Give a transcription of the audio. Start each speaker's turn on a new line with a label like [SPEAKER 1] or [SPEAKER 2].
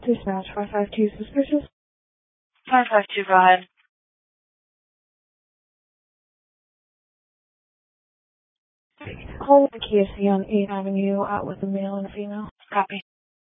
[SPEAKER 1] Dispatch 552 suspicious.
[SPEAKER 2] 552, go ahead.
[SPEAKER 1] Call the KFC on 8th Avenue out with a male and a female.
[SPEAKER 2] Copy.